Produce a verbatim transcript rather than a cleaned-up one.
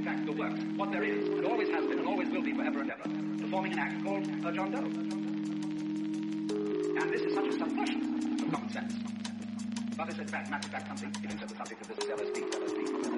in fact, the work, what there is, and always has been, and always will be forever and ever, performing an act called a John Doe. And this is such a subversion of common sense. But it's in fact, matter of fact, something, if you said the subject of this is L S D, L S D, L S D.